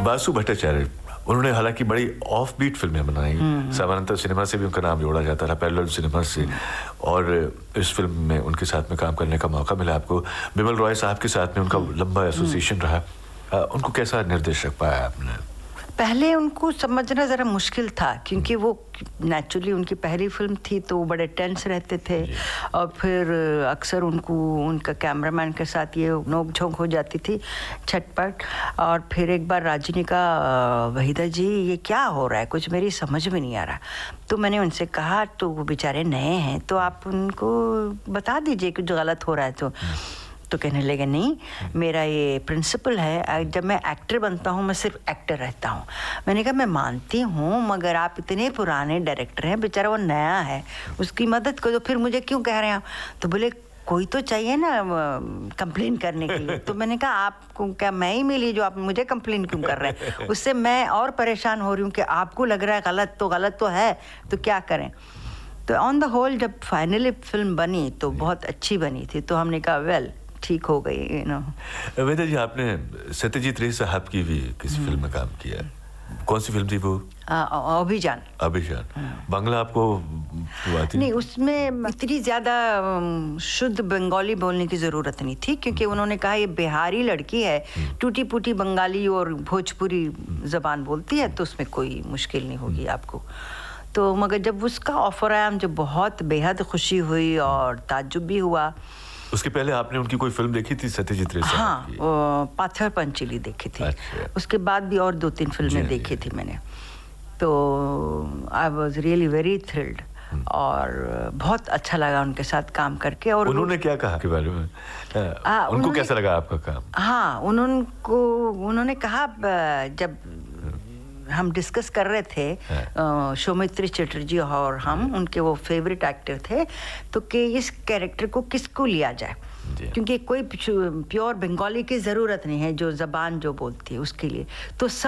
बासु भट्टाचार्य, उन्होंने हालांकि बड़ी ऑफ बीट फिल्में बनाई। सामान्यतः सिनेमा से भी उनका नाम जोड़ा जाता था, पैरेलल सिनेमा से, और इस फिल्म में उनके साथ में काम करने का मौका मिला आपको। बिमल रॉय साहब के साथ में उनका लंबा एसोसिएशन रहा। उनको कैसा निर्देशक पाया आपने? पहले उनको समझना ज़रा मुश्किल था, क्योंकि वो नेचुरली उनकी पहली फिल्म थी, तो वो बड़े टेंस रहते थे। और फिर अक्सर उनको उनका कैमरामैन के साथ ये नोक झोंक हो जाती थी, छटपट। और फिर एक बार राजी ने कहा, वहीदा जी ये क्या हो रहा है, कुछ मेरी समझ में नहीं आ रहा। तो मैंने उनसे कहा, तो वो बेचारे नए हैं, तो आप उनको बता दीजिए कुछ गलत हो रहा है तो कहने लगे, नहीं मेरा ये प्रिंसिपल है, जब मैं एक्टर बनता हूँ मैं सिर्फ एक्टर रहता हूँ। मैंने कहा मैं मानती हूँ, मगर आप इतने पुराने डायरेक्टर हैं, बेचारा वो नया है, उसकी मदद करो। फिर मुझे क्यों कह रहे हैं? तो बोले कोई तो चाहिए ना कंप्लेन करने के लिए। तो मैंने कहा आपको क्या मैं ही मिली जो आप मुझे कंप्लेन क्यों कर रहे हैं? उससे मैं और परेशान हो रही हूँ कि आपको लग रहा है गलत तो है, तो क्या करें। तो ऑन द होल जब फाइनली फिल्म बनी तो बहुत अच्छी बनी थी, तो हमने कहा वेल ठीक हो गई, वेदा जी, आपने सत्यजीत रे साहब की भी किसी फिल्म में काम किया, कौन सी फिल्म थी वो? अभिजान। बांग्ला आपको आती? नहीं, उसमें इतनी ज़्यादा शुद्ध बंगाली बोलने की ज़रूरत नहीं थी, क्योंकि उन्होंने कहा ये बिहारी लड़की है, टूटी फूटी बंगाली और भोजपुरी ज़बान बोलती है, तो उसमें कोई मुश्किल नहीं होगी आपको। तो मगर जब उसका ऑफर आया, मुझे बहुत बेहद खुशी हुई और ताज्जुब भी हुआ। उसके पहले आपने उनकी कोई फिल्म देखी थी सत्यजीत रे साहब की? हाँ, पाथर पंचीली देखी थी। अच्छा। उसके बाद भी और 2-3 फिल्में देखी थी मैंने। तो I was really very thrilled, और बहुत अच्छा लगा उनके साथ काम करके। और उन्होंने क्या कहा के बारे में? उनको कैसा लगा आपका काम? हाँ, उन्होंने कहा, जब हम डिस्कस कर रहे थे, सौमित्री चटर्जी और हम, उनके वो फेवरेट एक्टर थे, तो कि इस कैरेक्टर को किसको लिया जाए, क्योंकि कोई प्योर बंगाली की ज़रूरत नहीं है जो ज़बान जो बोलती है उसके लिए। तो